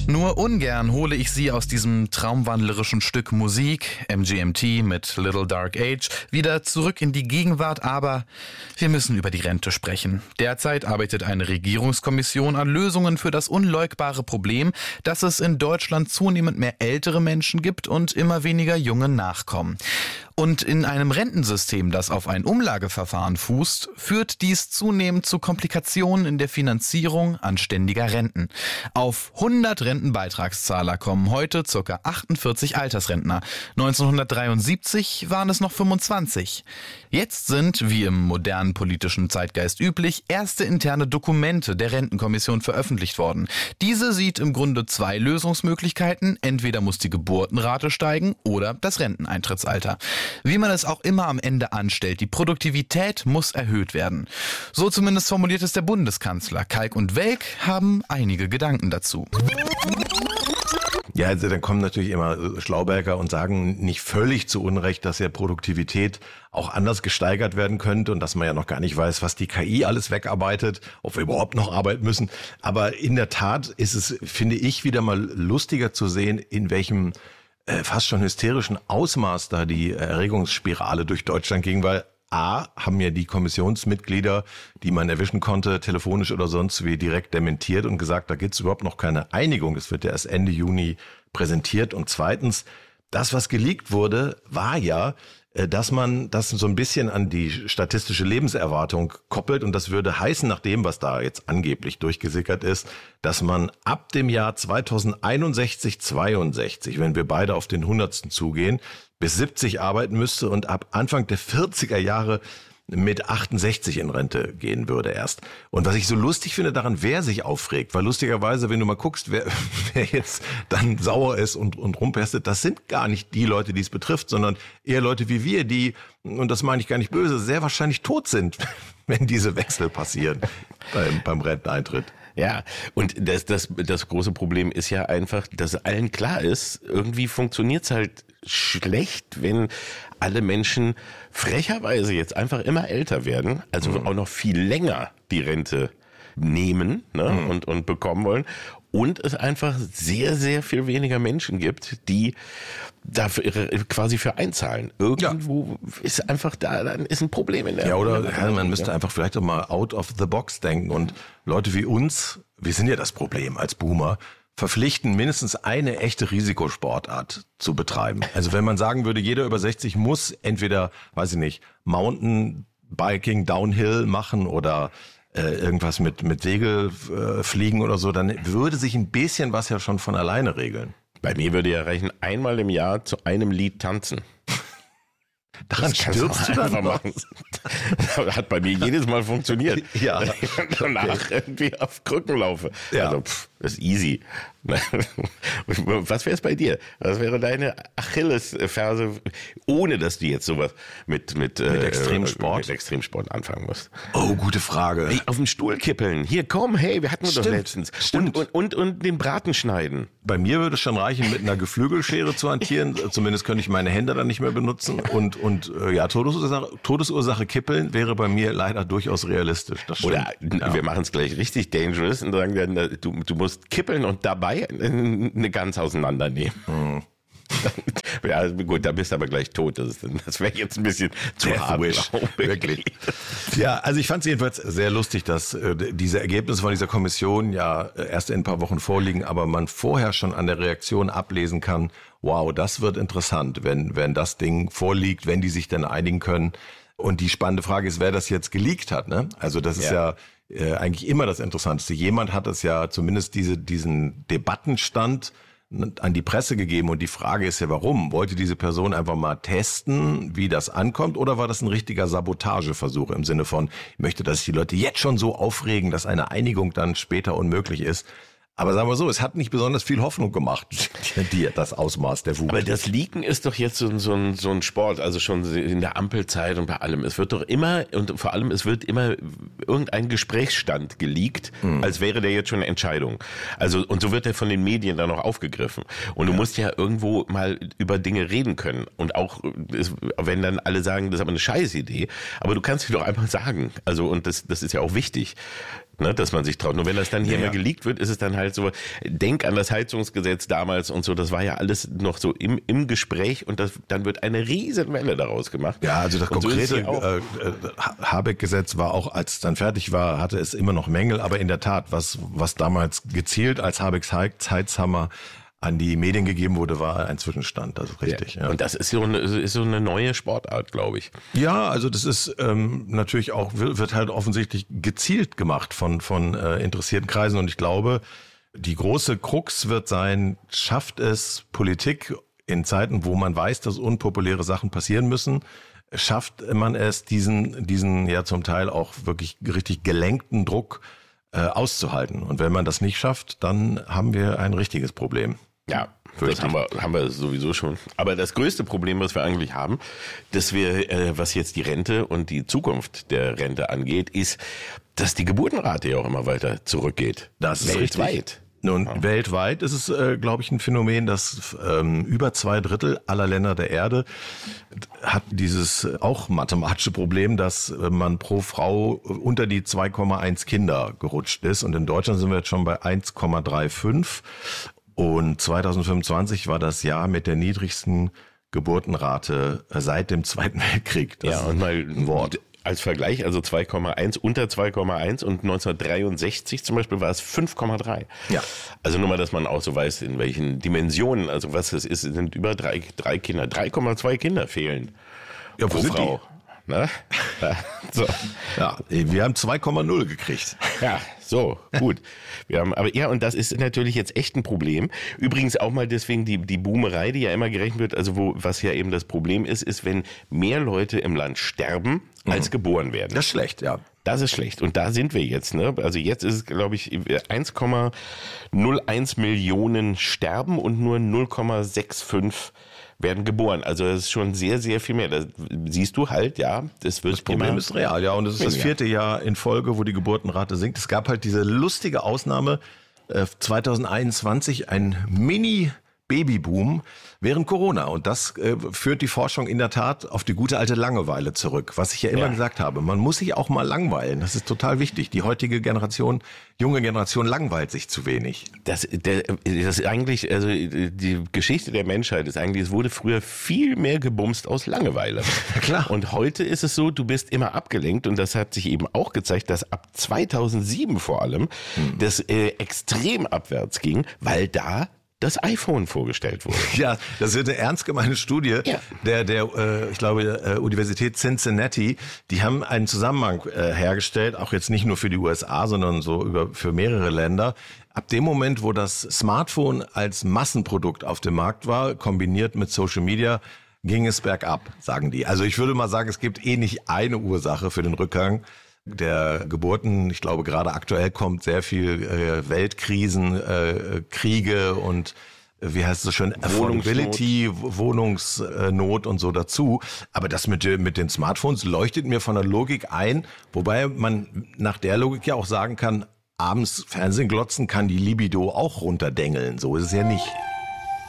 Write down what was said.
Nur ungern hole ich Sie aus diesem traumwandlerischen Stück Musik, MGMT mit Little Dark Age, wieder zurück in die Gegenwart, aber wir müssen über die Rente sprechen. Derzeit arbeitet eine Regierungskommission an Lösungen für das unleugbare Problem, dass es in Deutschland zunehmend mehr ältere Menschen gibt und immer weniger junge Nachkommen. Und in einem Rentensystem, das auf ein Umlageverfahren fußt, führt dies zunehmend zu Komplikationen in der Finanzierung anständiger Renten. Auf 100 Rentenbeitragszahler kommen heute ca. 48 Altersrentner. 1973 waren es noch 25. Jetzt sind, wie im modernen politischen Zeitgeist üblich, erste interne Dokumente der Rentenkommission veröffentlicht worden. Diese sieht im Grunde zwei Lösungsmöglichkeiten. Entweder muss die Geburtenrate steigen oder das Renteneintrittsalter. Wie man es auch immer am Ende anstellt, die Produktivität muss erhöht werden. So zumindest formuliert es der Bundeskanzler. Kalk und Welk haben einige Gedanken dazu. Ja, also dann kommen natürlich immer Schlauberger und sagen nicht völlig zu Unrecht, dass ja Produktivität auch anders gesteigert werden könnte und dass man ja noch gar nicht weiß, was die KI alles wegarbeitet, ob wir überhaupt noch arbeiten müssen. Aber in der Tat ist es, finde ich, wieder mal lustiger zu sehen, in welchem fast schon hysterischen Ausmaß da die Erregungsspirale durch Deutschland ging, weil haben ja die Kommissionsmitglieder, die man erwischen konnte, telefonisch oder sonst wie, direkt dementiert und gesagt, da gibt es überhaupt noch keine Einigung. Es wird ja erst Ende Juni präsentiert. Und zweitens, das, was geleakt wurde, war ja, dass man das so ein bisschen an die statistische Lebenserwartung koppelt. Und das würde heißen, nach dem, was da jetzt angeblich durchgesickert ist, dass man ab dem Jahr 2061, 62, wenn wir beide auf den 100. zugehen, bis 70 arbeiten müsste und ab Anfang der 40er Jahre mit 68 in Rente gehen würde erst. Und was ich so lustig finde daran, wer sich aufregt, weil lustigerweise, wenn du mal guckst, wer jetzt dann sauer ist und rumpestet, das sind gar nicht die Leute, die es betrifft, sondern eher Leute wie wir, die, und das meine ich gar nicht böse, sehr wahrscheinlich tot sind, wenn diese Wechsel passieren beim Renteneintritt. Ja, und das große Problem ist ja einfach, dass allen klar ist, irgendwie funktioniert's halt schlecht, wenn alle Menschen frecherweise jetzt einfach immer älter werden, also auch noch viel länger die Rente nehmen, ne, und bekommen wollen. Und es einfach sehr, sehr viel weniger Menschen gibt, die dafür quasi für einzahlen. Irgendwo ist einfach dann ist ein Problem in der Ja, oder man müsste einfach vielleicht auch mal out of the box denken und Leute wie uns, wir sind ja das Problem als Boomer, verpflichten, mindestens eine echte Risikosportart zu betreiben. Also wenn man sagen würde, jeder über 60 muss entweder, weiß ich nicht, Mountainbiking, Downhill machen oder irgendwas mit Segelfliegen oder so, dann würde sich ein bisschen was ja schon von alleine regeln. Bei mir würde ja reichen, einmal im Jahr zu einem Lied tanzen. Daran stirbst du dann noch? Das hat bei mir jedes Mal funktioniert. Ja. Und danach irgendwie auf Krücken laufe. Ja. Also, das ist easy. Was wäre es bei dir? Was wäre deine Achillesferse, ohne dass du jetzt sowas mit Extremsport anfangen musst? Oh, gute Frage. Hey, auf dem Stuhl kippeln. Hier, komm, hey, wir hatten wir doch letztens. Stimmt. Und den Braten schneiden. Bei mir würde es schon reichen, mit einer Geflügelschere zu hantieren. Zumindest könnte ich meine Hände dann nicht mehr benutzen. Und Todesursache kippeln wäre bei mir leider durchaus realistisch. Das stimmt. Oder wir machen es gleich richtig dangerous und sagen dann, du musst kippeln und dabei eine Gans auseinandernehmen. Ja, also gut, da bist du aber gleich tot. Das wäre jetzt ein bisschen zu hart. Wirklich. Ja, also ich fand es jedenfalls sehr lustig, dass diese Ergebnisse von dieser Kommission ja erst in ein paar Wochen vorliegen, aber man vorher schon an der Reaktion ablesen kann, wow, das wird interessant, wenn das Ding vorliegt, wenn die sich dann einigen können. Und die spannende Frage ist, wer das jetzt geleakt hat, ne? Also das ist ja eigentlich immer das Interessanteste. Jemand hat es ja zumindest diesen Debattenstand an die Presse gegeben und die Frage ist ja, warum? Wollte diese Person einfach mal testen, wie das ankommt, oder war das ein richtiger Sabotageversuch im Sinne von, ich möchte, dass sich die Leute jetzt schon so aufregen, dass eine Einigung dann später unmöglich ist? Aber sagen wir so, es hat nicht besonders viel Hoffnung gemacht, dir das Ausmaß der Wut. Aber das Leaken ist doch jetzt so ein Sport, also schon in der Ampelzeit und bei allem. Es wird doch immer, und vor allem es wird immer irgendein Gesprächsstand geleakt, als wäre der jetzt schon eine Entscheidung. Also, und so wird der von den Medien dann auch aufgegriffen. Und du musst ja irgendwo mal über Dinge reden können. Und auch, wenn dann alle sagen, das ist aber eine Scheißidee, aber du kannst sie doch einfach sagen. Also, und das ist ja auch wichtig. Ne, dass man sich traut. Nur wenn das dann hier mal geleakt wird, ist es dann halt so, denk an das Heizungsgesetz damals und so, das war ja alles noch so im Gespräch und dann wird eine Riesenwelle daraus gemacht. Ja, also das und konkrete so Habeck-Gesetz war auch, als es dann fertig war, hatte es immer noch Mängel, aber in der Tat, was damals gezielt als Habecks Heizhammer an die Medien gegeben wurde, war ein Zwischenstand, also richtig. Ja. Und das ist so eine neue Sportart, glaube ich. Ja, also das ist natürlich auch, wird halt offensichtlich gezielt gemacht von interessierten Kreisen und ich glaube, die große Krux wird sein, schafft es Politik in Zeiten, wo man weiß, dass unpopuläre Sachen passieren müssen, schafft man es, diesen ja zum Teil auch wirklich richtig gelenkten Druck auszuhalten. Und wenn man das nicht schafft, dann haben wir ein richtiges Problem. Ja, das haben wir sowieso schon. Aber das größte Problem, was wir eigentlich haben, dass wir, was jetzt die Rente und die Zukunft der Rente angeht, ist, dass die Geburtenrate ja auch immer weiter zurückgeht. Das ist weltweit. Richtig. Nun, weltweit ist es, glaube ich, ein Phänomen, dass über 2/3 aller Länder der Erde hat dieses auch mathematische Problem, dass man pro Frau unter die 2,1 Kinder gerutscht ist. Und in Deutschland sind wir jetzt schon bei 1,35. Und 2025 war das Jahr mit der niedrigsten Geburtenrate seit dem Zweiten Weltkrieg. Das ja, und mal ein Wort. Als Vergleich, also 2,1, unter 2,1 und 1963 zum Beispiel war es 5,3. Ja. Also nur mal, dass man auch so weiß, in welchen Dimensionen, also was das ist, sind über drei Kinder, 3,2 Kinder fehlen. Ja, pro Frau. Ne? Ja, so. Ja, wir haben 2,0 gekriegt. Ja, so, gut. Wir haben, aber ja, und das ist natürlich jetzt echt ein Problem. Übrigens auch mal deswegen die Boomerei, die ja immer gerechnet wird, also was ja eben das Problem ist, wenn mehr Leute im Land sterben, als geboren werden. Das ist schlecht, ja. Das ist schlecht. Und da sind wir jetzt, ne? Also jetzt ist es, glaube ich, 1,01 Millionen sterben und nur 0,65 werden geboren. Also das ist schon sehr, sehr viel mehr. Da siehst du halt, ja, das Problem ist real, ja. Und es ist das 4. Jahr in Folge, wo die Geburtenrate sinkt. Es gab halt diese lustige Ausnahme 2021, ein Mini-Babyboom während Corona. Und das führt die Forschung in der Tat auf die gute alte Langeweile zurück. Was ich ja immer gesagt habe, man muss sich auch mal langweilen. Das ist total wichtig. Die heutige Generation, junge Generation langweilt sich zu wenig. Das ist eigentlich, also die Geschichte der Menschheit ist eigentlich, es wurde früher viel mehr gebumst aus Langeweile. Klar. Und heute ist es so, du bist immer abgelenkt und das hat sich eben auch gezeigt, dass ab 2007 vor allem das extrem abwärts ging, weil da das iPhone vorgestellt wurde. Ja, das wird eine ernst gemeine Studie der ich glaube, Universität Cincinnati. Die haben einen Zusammenhang hergestellt, auch jetzt nicht nur für die USA, sondern so für mehrere Länder. Ab dem Moment, wo das Smartphone als Massenprodukt auf dem Markt war, kombiniert mit Social Media, ging es bergab, sagen die. Also ich würde mal sagen, es gibt nicht eine Ursache für den Rückgang der Geburten. Ich glaube, gerade aktuell kommt sehr viel Weltkrisen, Kriege und wie heißt es so schön, Affordability, Wohnungsnot und so dazu. Aber das mit den Smartphones leuchtet mir von der Logik ein, wobei man nach der Logik ja auch sagen kann, abends Fernsehen glotzen kann die Libido auch runterdengeln. So ist es ja nicht.